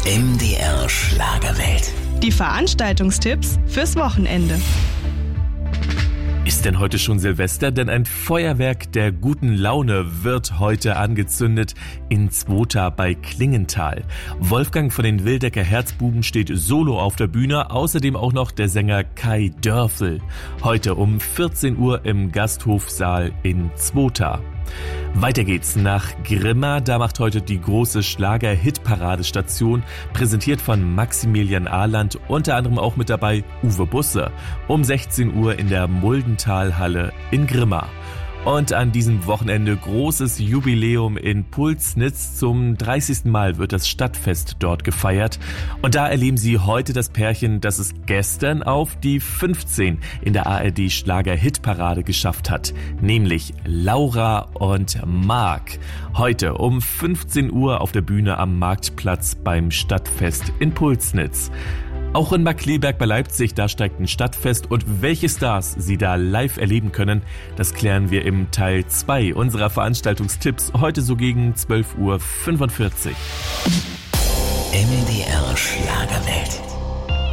MDR Schlagerwelt. Die Veranstaltungstipps fürs Wochenende. Ist denn heute schon Silvester? Denn ein Feuerwerk der guten Laune wird heute angezündet in Zwota bei Klingenthal. Wolfgang von den Wildecker Herzbuben steht solo auf der Bühne, außerdem auch noch der Sänger Kai Dörfel. Heute um 14 Uhr im Gasthofsaal in Zwota. Weiter geht's nach Grimma, da macht heute die große Schlager-Hit-Parade-Station, präsentiert von Maximilian Ahland, unter anderem auch mit dabei Uwe Busse, um 16 Uhr in der Muldentalhalle in Grimma. Und an diesem Wochenende großes Jubiläum in Pulsnitz. Zum 30. Mal wird das Stadtfest dort gefeiert. Und da erleben Sie heute das Pärchen, das es gestern auf die 15 in der ARD Schlager-Hit-Parade geschafft hat. Nämlich Laura und Marc. Heute um 15 Uhr auf der Bühne am Marktplatz beim Stadtfest in Pulsnitz. Auch in Markkleeberg bei Leipzig, da steigt ein Stadtfest, und welche Stars Sie da live erleben können, das klären wir im Teil 2 unserer Veranstaltungstipps, heute so gegen 12:45 Uhr. MDR Schlagerwelt.